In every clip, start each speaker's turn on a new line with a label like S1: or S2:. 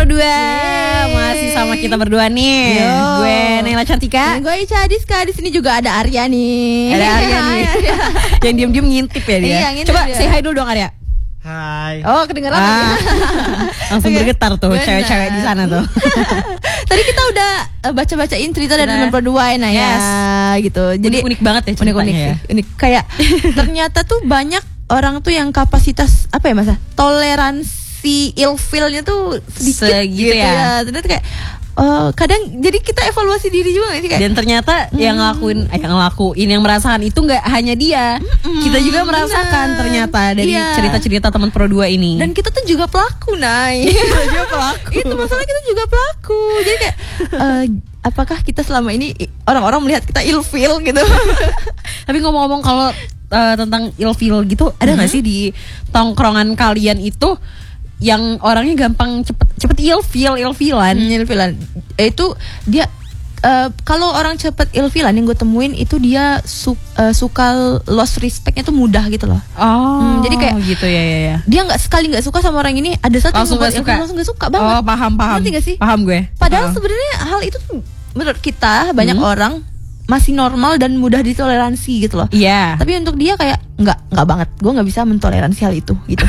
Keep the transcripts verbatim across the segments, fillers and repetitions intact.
S1: Pro dua.
S2: Yeay.
S1: Masih sama kita berdua nih.
S2: Yo.
S1: Gue Naila Cantika.
S2: Dan gue Ica Adiska. Di sini juga ada Arya nih.
S1: Ada Arya nih. Yang diem-diem ngintip ya dia.
S2: Iya, ngintip
S1: Coba
S2: dia.
S1: say hi dulu dong Arya.
S3: Hai.
S2: Oh, kedengeran
S1: Ah.
S2: lagi.
S1: Langsung
S2: Oke.
S1: bergetar tuh
S2: Benar.
S1: cewek-cewek di sana tuh.
S2: Tadi kita udah uh, baca-bacain cerita dari
S1: Benar.
S2: teman Pro dua ya, Nah ya, gitu. Jadi
S1: Unik-unik banget ya ceritanya
S2: unik-unik
S1: ya.
S2: sih. Unik. Kayak ternyata tuh banyak orang tuh yang kapasitas apa ya Mas? Toleransi ilfilnya tuh sedikit
S1: Segitu
S2: gitu
S1: ya.
S2: ya. Ternyata kayak oh, kadang jadi kita evaluasi diri juga gak sih kayak
S1: Dan ternyata yang ngelakuin eh, yang ngelakuin yang merasakan itu nggak hanya dia. Kita juga merasakan
S2: benar.
S1: ternyata dari
S2: Iya.
S1: cerita-cerita teman Pro dua ini.
S2: dan kita tuh juga pelaku, Nay.
S1: kita juga pelaku.
S2: Itu masalah, kita juga pelaku. Jadi kayak eh, apakah kita selama ini i- orang-orang melihat kita ilfil gitu?
S1: Tapi ngomong-ngomong kalau uh, tentang ilfil gitu, ada nggak sih di tongkrongan kalian itu yang orangnya gampang cepet cepet ilfil ilfilan?
S2: Hmm, ilfilan. Eh, itu dia eh, kalau orang cepet ilfilan yang gue temuin itu dia su- eh, suka lost respectnya tuh mudah gitu loh.
S1: Oh,
S2: Hmm, jadi kayak-
S1: gitu ya ya ya.
S2: Dia nggak sekali nggak suka sama orang ini, ada satu
S1: Langsung
S2: yang
S1: nggak
S2: ngebuat
S1: suka.
S2: ilfil, langsung nggak suka banget.
S1: Oh, paham paham.
S2: Ngerti nggak sih?
S1: Paham gue.
S2: Padahal
S1: Oh.
S2: sebenarnya hal itu tuh menurut kita banyak
S1: Hmm.
S2: orang masih normal dan mudah ditoleransi gitu loh.
S1: Iya.
S2: Tapi untuk dia kayak nggak nggak banget. Gue nggak bisa mentoleransi hal itu gitu.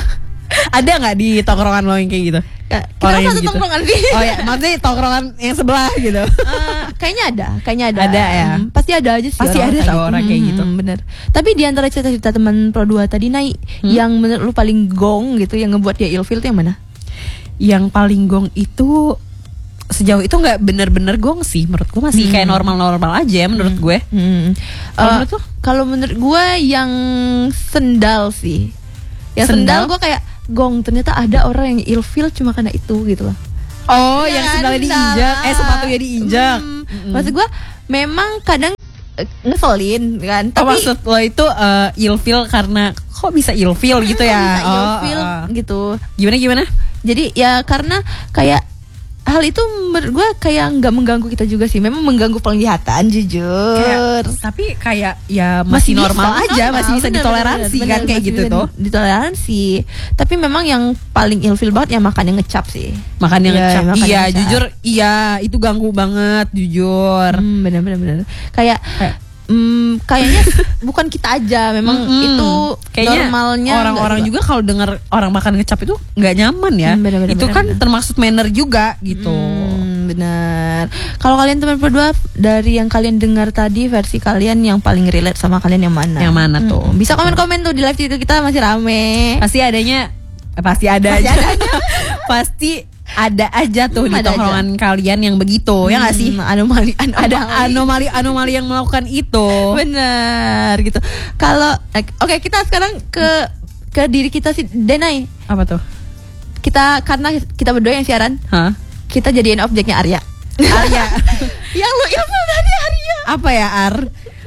S1: Ada nggak di tongkrongan lo yang kayak gitu?
S2: Ya, kita
S1: Orang yang
S2: satu
S1: gitu.
S2: tongkrongan sih.
S1: Oh ya, maksudnya tongkrongan yang sebelah gitu.
S2: Eh, kayaknya ada, kayaknya ada.
S1: Ada ya?
S2: Hmm, pasti ada aja sih.
S1: Pasti ada tau orang kayak gitu.
S2: Hmm, bener. Tapi di antara cerita-cerita teman Pro dua tadi, Nay,
S1: Hmm?
S2: yang menurut lu paling gong gitu, yang ngebuat dia ilfil tuh yang mana?
S1: Yang paling gong itu sejauh itu nggak bener-bener gong sih, menurut gue masih kayak normal-normal aja menurut gue.
S2: Hmm.
S1: Kalau
S2: Eh,
S1: menurut lu?
S2: Kalau menurut gue yang sendal sih. Yang
S1: Sendal?
S2: sendal, gue kayak gong, ternyata ada orang yang ilfil cuma karena itu gitu loh.
S1: Oh,
S2: Ya,
S1: yang sendalnya
S2: sendal.
S1: diinjak, eh sepatunya diinjak.
S2: Hmm.
S1: Mm-mm.
S2: Maksud gue memang kadang eh, ngeselin kan,
S1: Oh,
S2: tapi
S1: maksud lo itu uh, ilfil karena kok bisa ilfil gitu ya?
S2: bisa
S1: Oh,
S2: ilfil
S1: oh, oh.
S2: gitu.
S1: Gimana gimana?
S2: Jadi ya karena kayak hal itu menurut gue kayak nggak mengganggu kita juga sih. Memang mengganggu penglihatan, jujur.
S1: Kayak, tapi kayak ya masih, normal
S2: bisa,
S1: aja,
S2: normal,
S1: masih bisa
S2: bener,
S1: ditoleransi
S2: bener,
S1: kan
S2: bener,
S1: kayak
S2: masih
S1: gitu
S2: bisa
S1: tuh.
S2: Ditoleransi. Tapi memang yang paling ilfil banget yang makan yang ngecap sih.
S1: Makan yang
S2: Iya,
S1: ngecap.
S2: makan
S1: Iya,
S2: yang ngecap.
S1: jujur iya itu ganggu banget, jujur.
S2: Hmm, bener bener bener. Kayak
S1: Kayak-
S2: hmm, kayaknya bukan kita aja, memang
S1: Mm-mm.
S2: itu
S1: Kayaknya
S2: normalnya
S1: orang-orang
S2: nggak
S1: juga kalau dengar orang makan ngecap itu nggak nyaman ya.
S2: Hmm, bener, bener,
S1: itu
S2: bener,
S1: kan
S2: bener.
S1: termasuk manner juga gitu.
S2: Hmm, benar. Kalau kalian teman berdua, dari yang kalian dengar tadi, versi kalian yang paling relate sama kalian yang mana?
S1: Yang mana tuh?
S2: Hmm, bisa komen-komen tuh di live itu, kita masih rame.
S1: Pasti adanya eh, pasti ada
S2: Pasti
S1: aja.
S2: ada
S1: Pasti ada aja tuh
S2: Hmm,
S1: di
S2: ada
S1: tongkrongan kalian yang begitu, ya nggak sih?
S2: Hmm, anomali, anomali.
S1: Ada anomali-anomali yang melakukan itu.
S2: Benar gitu. Kalau eh, oke, kita sekarang ke ke diri kita sih, Denai.
S1: Apa tuh?
S2: Kita karena kita berdua yang siaran,
S1: Hah?
S2: kita jadiin objeknya Arya.
S1: Arya.
S2: Yang lu ilfil tadi Arya.
S1: Apa ya, Ar?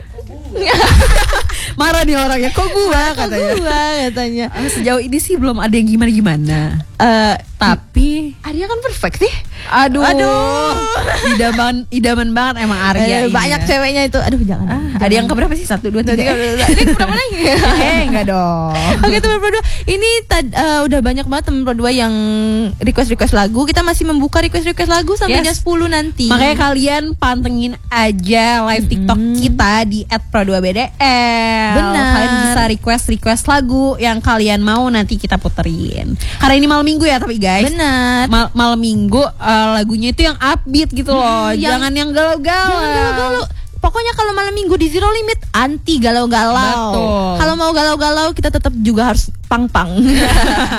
S1: Marah nih orangnya, kok gua katanya.
S2: Gua katanya.
S1: Ah, Sejauh ini sih belum ada yang gimana-gimana.
S2: Eh,
S1: Tapi
S2: Arya kan perfect sih.
S1: aduh,
S2: Aduh.
S1: idaman idaman banget emang Arya.
S2: Eh,
S1: ini
S2: banyak
S1: ya.
S2: ceweknya itu. Aduh, jangan.
S1: Ah,
S2: jangan.
S1: ada yang keberapa sih? Satu, dua, tiga.
S2: Ini berapa lagi?
S1: Eh, enggak dong.
S2: Oke, teman Pro dua. Ini tad- eh, udah banyak banget teman Pro dua yang request-request lagu. Kita masih membuka request-request lagu sampai
S1: Yes.
S2: jam sepuluh nanti.
S1: Makanya kalian pantengin aja live TikTok kita di et pro dua b d l.
S2: Benar.
S1: Kalian bisa request-request lagu yang kalian mau, nanti kita puterin. Karena ini malam minggu ya, tapi guys.
S2: Benar.
S1: Mal- malam minggu eh, lagunya itu yang upbeat gitu loh.
S2: yang-
S1: Jangan yang galau-galau.
S2: Jangan galau-galau. Pokoknya kalau malam minggu di Zero Limit anti galau-galau.
S1: Betul.
S2: Kalau mau galau-galau kita tetap juga harus pang-pang.